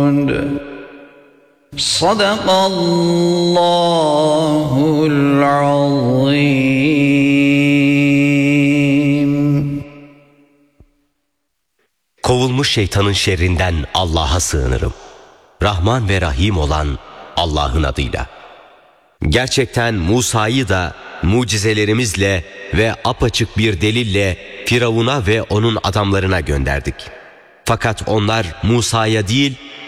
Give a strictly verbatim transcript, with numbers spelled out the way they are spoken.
Sadakallahul azim. Kovulmuş şeytanın şerrinden Allah'a sığınırım. Rahman ve Rahim olan Allah'ın adıyla. Gerçekten Musa'yı da mucizelerimizle ve apaçık bir delille Firavun'a ve onun adamlarına gönderdik. Fakat onlar Musa'ya değil